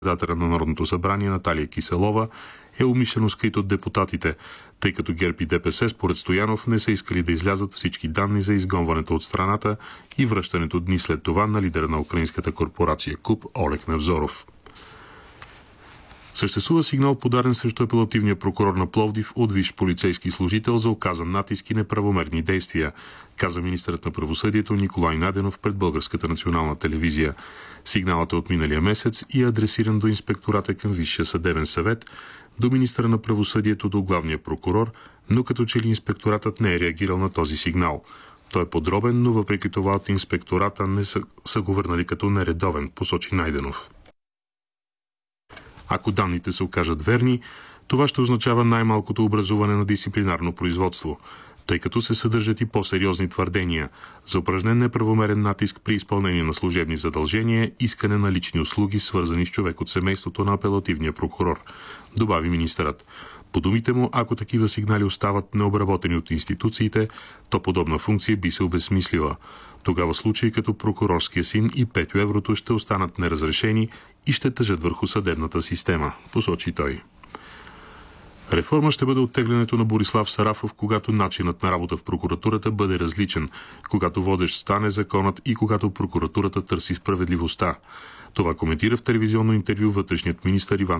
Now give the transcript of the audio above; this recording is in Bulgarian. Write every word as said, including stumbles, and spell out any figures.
Председателя на Народното събрание Наталия Киселова е умишлено скрит от депутатите, тъй като ГЕРБ и ДПС според Стоянов не са искали да излязат всички данни за изгонването от страната и връщането дни след това на лидера на украинската корпорация КУБ Олег Невзоров. Съществува сигнал, подаден срещу апелативния прокурор на Пловдив от висш полицейски служител за оказан натиск и неправомерни действия, каза министърът на правосъдието Николай Наденов пред Българската национална телевизия. Сигналът е от миналия месец и е адресиран до инспектората към Висшия съдебен съвет, до министъра на правосъдието, до главния прокурор, но като че ли инспекторатът не е реагирал на този сигнал. Той е подробен, но въпреки това от инспектората не са, са го върнали като нередовен, посочи Найденов. Ако данните се окажат верни, това ще означава най-малкото образуване на дисциплинарно производство, тъй като се съдържат и по-сериозни твърдения за упражнен неправомерен натиск при изпълнение на служебни задължения, искане на лични услуги, свързани с човек от семейството на апелативния прокурор, добави министърът. По думите му, ако такива сигнали остават необработени от институциите, то подобна функция би се обезсмислила. Тогава случаи като прокурорския син и Петю Еврото ще останат неразрешени и ще тежат върху съдебната система, посочи той. Реформа ще бъде оттеглянето на Борислав Сарафов, когато начинът на работа в прокуратурата бъде различен, когато водещ стане законът и когато прокуратурата търси справедливостта. Това коментира в телевизионно интервю вътрешният министър Иван